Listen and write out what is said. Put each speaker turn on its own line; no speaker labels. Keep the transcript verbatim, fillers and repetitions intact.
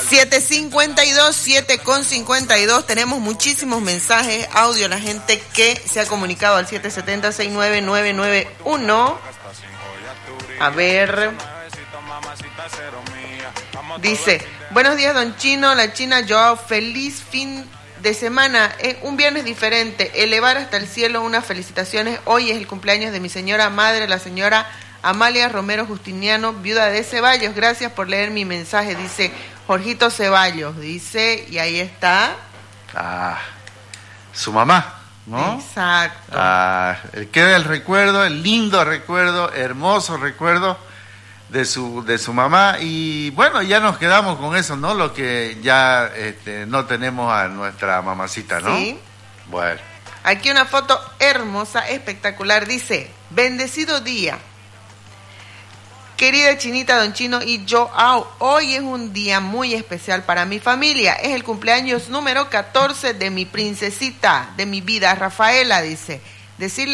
siete cincuenta y dos, siete con cincuenta y dos. Tenemos muchísimos mensajes, audio, la gente que se ha comunicado al siete siete cero, seis nueve nueve nueve uno. A ver. Dice, buenos días, don Chino, la China Joao, feliz fin de semana. Es un viernes diferente, elevar hasta el cielo unas felicitaciones. Hoy es el cumpleaños de mi señora madre, la señora Amalia Romero Justiniano, viuda de Ceballos. Gracias por leer mi mensaje, dice Jorgito Ceballos, dice, y ahí está.
Ah, su mamá, ¿no?
Exacto.
Ah, queda el recuerdo, el lindo recuerdo, hermoso recuerdo de su de su mamá, y bueno, ya nos quedamos con eso, ¿no? Lo que ya este, no tenemos a nuestra mamacita, ¿no?
Sí.
Bueno.
Aquí una foto hermosa, espectacular, dice, bendecido día. Querida Chinita, don Chino y Joao, hoy es un día muy especial para mi familia. Es el cumpleaños número catorce de mi princesita, de mi vida, Rafaela, dice. Decirle